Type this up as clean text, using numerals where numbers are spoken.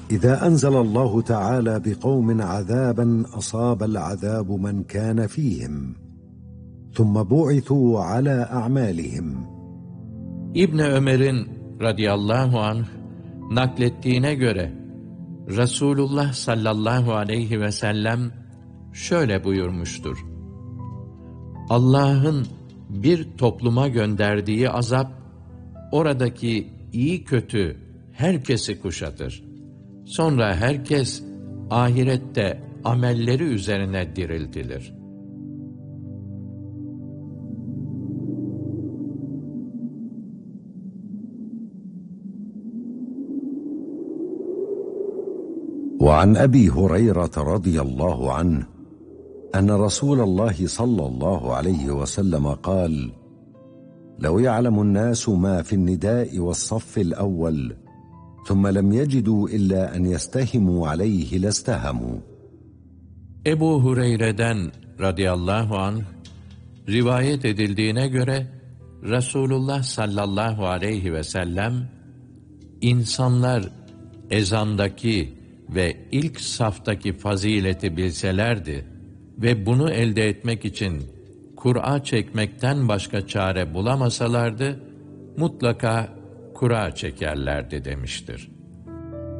إذا أنزل الله تعالى بقوم عذابا أصاب العذاب من كان فيهم ثم بعثوا على أعمالهم. İbn Ömer'in radıyallahu anh naklettiğine göre Resulullah sallallahu aleyhi ve sellem şöyle buyurmuştur: Allah'ın bir topluma gönderdiği azap, oradaki iyi kötü herkesi kuşatır. Sonra herkes ahirette amelleri üzerine diriltilir. وعن أبي هريرة رضي الله عنه أن رسول الله صلى الله عليه وسلم قال: لو يعلم الناس ما في النداء والصف الأول ثم لم يجدوا إلا أن يستهموا عليه لاستهموا. Ebu Hureyre'den radıyallahu anh rivayet edildiğine göre Resulullah sallallahu aleyhi ve sellem, insanlar ezandaki ve ilk saftaki fazileti bilselerdi ve bunu elde etmek için Kur'a çekmekten başka çare bulamasalardı, mutlaka Kur'a çekerlerdi demiştir.